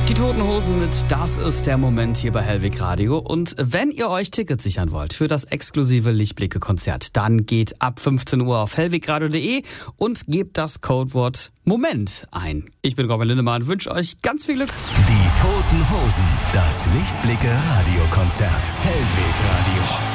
Die Toten Hosen mit Das ist der Moment hier bei Hellweg Radio. Und wenn ihr euch Tickets sichern wollt für das exklusive Lichtblicke-Konzert, dann geht ab 15 Uhr auf hellwegradio.de und gebt das Codewort Moment ein. Ich bin Robin Lindemann, wünsche euch ganz viel Glück. Die Toten Hosen, das Lichtblicke-Radio-Konzert. Hellweg Radio.